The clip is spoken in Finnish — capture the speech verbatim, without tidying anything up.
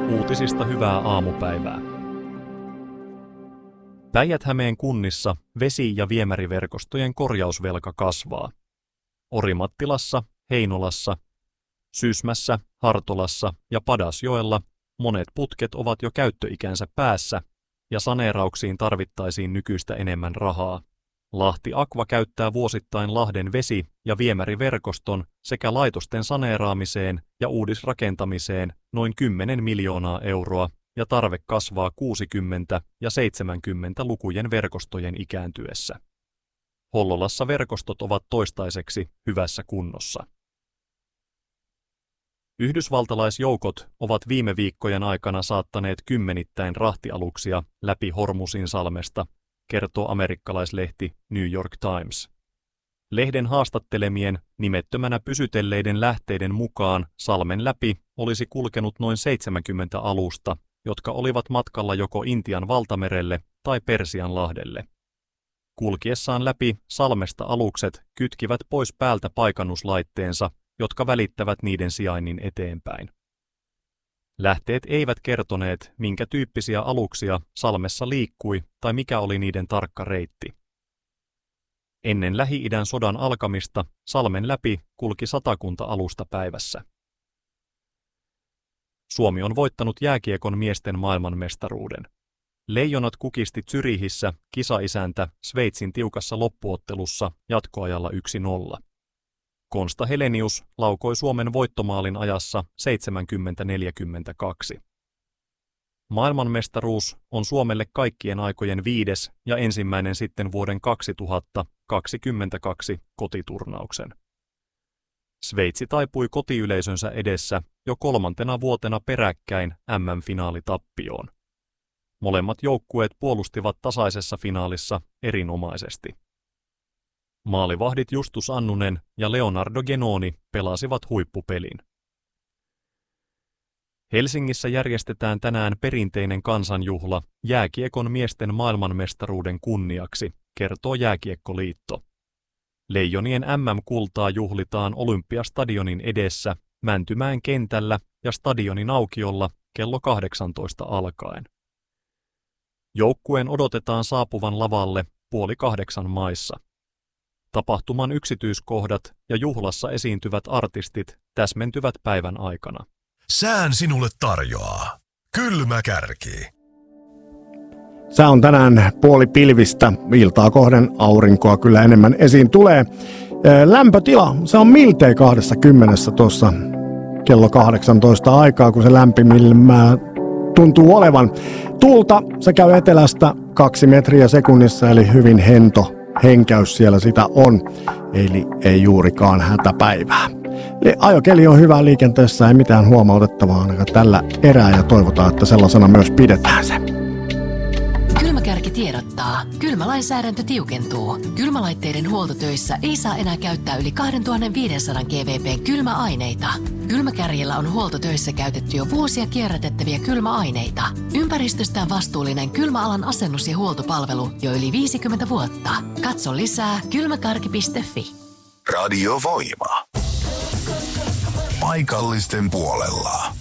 Uutisista hyvää aamupäivää. Päijät-Hämeen kunnissa vesi- ja viemäriverkostojen korjausvelka kasvaa. Orimattilassa, Heinolassa, Sysmässä, Hartolassa ja Padasjoella monet putket ovat jo käyttöikänsä päässä ja saneerauksiin tarvittaisiin nykyistä enemmän rahaa. Lahti Aqua käyttää vuosittain Lahden vesi- ja viemäriverkoston sekä laitosten saneeraamiseen ja uudisrakentamiseen noin kymmenen miljoonaa euroa ja tarve kasvaa kuusikymmentä- ja seitsemänkymmentä-lukujen verkostojen ikääntyessä. Hollolassa verkostot ovat toistaiseksi hyvässä kunnossa. Yhdysvaltalaisjoukot ovat viime viikkojen aikana saattaneet kymmenittäin rahtialuksia läpi Hormuzin salmesta, kertoo amerikkalaislehti New York Times. Lehden haastattelemien nimettömänä pysytelleiden lähteiden mukaan salmen läpi olisi kulkenut noin seitsemänkymmentä alusta, jotka olivat matkalla joko Intian valtamerelle tai Persianlahdelle. Kulkiessaan läpi salmesta alukset kytkivät pois päältä paikannuslaitteensa, jotka välittävät niiden sijainnin eteenpäin. Lähteet eivät kertoneet, minkä tyyppisiä aluksia salmessa liikkui tai mikä oli niiden tarkka reitti. Ennen Lähi-idän sodan alkamista salmen läpi kulki satakunta alusta päivässä. Suomi on voittanut jääkiekon miesten maailmanmestaruuden. Leijonat kukisti Zyrihissä kisaisäntä Sveitsin tiukassa loppuottelussa jatkoajalla yksi nolla. Konsta Helenius laukoi Suomen voittomaalin ajassa seitsemänkymmentä neljäkymmentäkaksi. Maailmanmestaruus on Suomelle kaikkien aikojen viides ja ensimmäinen sitten vuoden kaksituhattakaksikymmentäkaksi kotiturnauksen. Sveitsi taipui kotiyleisönsä edessä jo kolmantena vuotena peräkkäin M M-finaalitappioon. Molemmat joukkueet puolustivat tasaisessa finaalissa erinomaisesti. Maalivahdit Justus Annunen ja Leonardo Genoni pelasivat huippupelin. Helsingissä järjestetään tänään perinteinen kansanjuhla jääkiekon miesten maailmanmestaruuden kunniaksi, kertoo Jääkiekkoliitto. Leijonien M M-kultaa juhlitaan Olympiastadionin edessä, Mäntymäen kentällä ja stadionin aukiolla kello kahdeksantoista alkaen. Joukkueen odotetaan saapuvan lavalle puoli kahdeksan maissa. Tapahtuman yksityiskohdat ja juhlassa esiintyvät artistit täsmentyvät päivän aikana. Sään sinulle tarjoaa Kylmä Kärki. Sää on tänään puoli pilvistä. Iltaa kohden aurinkoa kyllä enemmän esiin tulee. Lämpötila, se on miltei kaksikymmentä tuossa kello kahdeksantoista aikaa, kun se lämpimimmää tuntuu olevan. Tuulta se käy etelästä kaksi metriä sekunnissa, eli hyvin hento henkäys siellä sitä on. Eli ei juurikaan hätäpäivää. Eli ajokeli on hyvä liikenteessä, ei mitään huomautettavaa ainakaan tällä erää ja toivotaan, että sellaisena myös pidetään se. Kylmäkärki tiedottaa. Kylmälainsäädäntö tiukentuu. Kylmälaitteiden huoltotöissä ei saa enää käyttää yli kaksituhattaviisisataa gVp:n kylmäaineita. Kylmäkärjellä on huoltotöissä käytetty jo vuosia kierrätettäviä kylmäaineita. Ympäristöstään vastuullinen kylmäalan asennus- ja huoltopalvelu jo yli viisikymmentä vuotta. Katso lisää kylmäkärki piste fi. Radio Voima. Paikallisten puolella.